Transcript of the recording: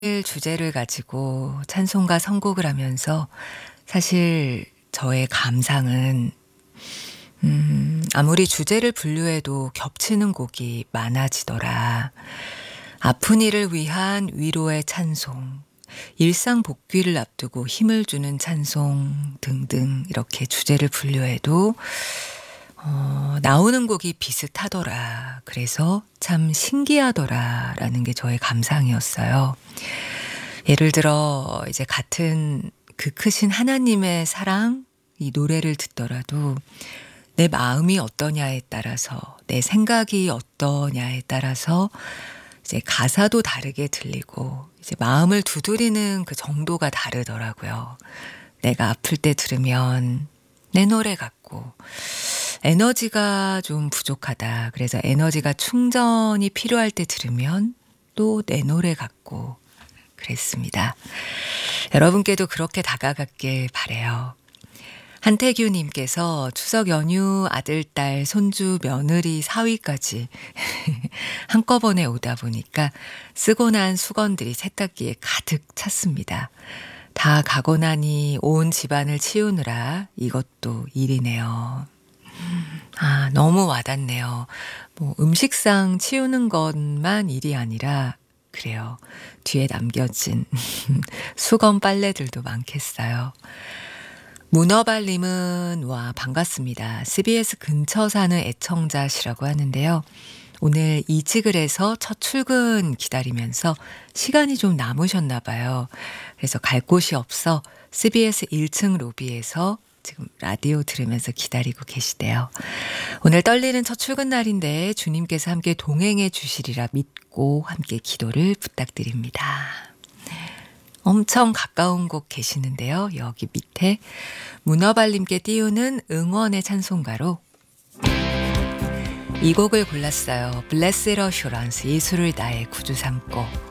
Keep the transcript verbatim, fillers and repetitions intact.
주제를 가지고 찬송가 선곡을 하면서 사실 저의 감상은 음 아무리 주제를 분류해도 겹치는 곡이 많아지더라. 아픈 이를 위한 위로의 찬송, 일상 복귀를 앞두고 힘을 주는 찬송 등등 이렇게 주제를 분류해도 어 나오는 곡이 비슷하더라. 그래서 참 신기하더라라는 게 저의 감상이었어요. 예를 들어 이제 같은 그 크신 하나님의 사랑 이 노래를 듣더라도 내 마음이 어떠냐에 따라서 내 생각이 어떠냐에 따라서 이제 가사도 다르게 들리고 이제 마음을 두드리는 그 정도가 다르더라고요. 내가 아플 때 들으면 내 노래 같고 에너지가 좀 부족하다. 그래서 에너지가 충전이 필요할 때 들으면 또 내 노래 같고 그랬습니다. 여러분께도 그렇게 다가갔길 바라요. 한태규님께서 추석 연휴 아들, 딸, 손주, 며느리, 사위까지 한꺼번에 오다 보니까 쓰고 난 수건들이 세탁기에 가득 찼습니다. 다 가고 나니 온 집안을 치우느라 이것도 일이네요. 아, 너무 와닿네요. 뭐 음식상 치우는 것만 일이 아니라 그래요. 뒤에 남겨진 수건 빨래들도 많겠어요. 문어발님은 와 반갑습니다. 씨비에스 근처 사는 애청자시라고 하는데요. 오늘 이직을 해서 첫 출근 기다리면서 시간이 좀 남으셨나 봐요. 그래서 갈 곳이 없어 씨비에스 일 층 로비에서 지금 라디오 들으면서 기다리고 계시대요. 오늘 떨리는 첫 출근 날인데 주님께서 함께 동행해 주시리라 믿고 함께 기도를 부탁드립니다. 엄청 가까운 곳 계시는데요. 여기 밑에 문어발님께 띄우는 응원의 찬송가로 이 곡을 골랐어요. Blessed Assurance, 예수를 나의 구주 삼고.